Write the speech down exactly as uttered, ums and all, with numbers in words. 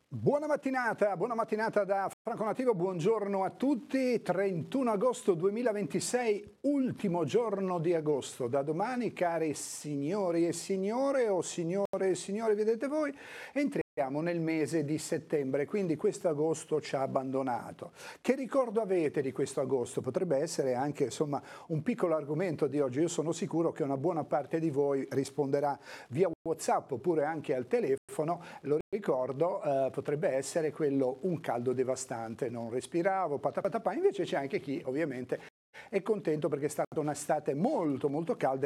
Buona mattinata, buona mattinata da Franco Nativo, buongiorno a tutti. trentuno agosto duemilaventisei, ultimo giorno di agosto. Da domani, cari signori e signore, o signore e signore, vedete voi, entriamo nel mese di settembre, quindi questo agosto ci ha abbandonato. Che ricordo avete di questo agosto? Potrebbe essere anche, insomma, un piccolo argomento di oggi. Io sono sicuro che una buona parte di voi risponderà via WhatsApp oppure anche al telefono. Lo ricordo, eh, potrebbe essere quello: un caldo devastante, non respiravo, patapatapà. Invece c'è anche chi ovviamente è contento perché è stata un'estate molto molto calda